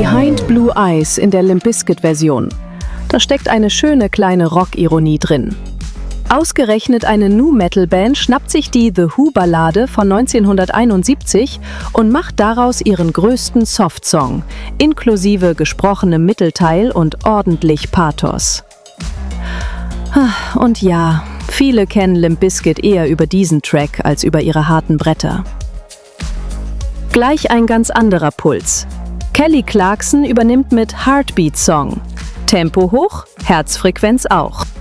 Behind Blue Eyes in der Limp Bizkit-Version. Da steckt eine schöne kleine Rock-Ironie drin. Ausgerechnet eine Nu-Metal-Band schnappt sich die The Who-Ballade von 1971 und macht daraus ihren größten Soft-Song, inklusive gesprochenem Mittelteil und ordentlich Pathos. Und ja, viele kennen Limp Bizkit eher über diesen Track als über ihre harten Bretter. Gleich ein ganz anderer Puls. Kelly Clarkson übernimmt mit Heartbeat Song. Tempo hoch, Herzfrequenz auch.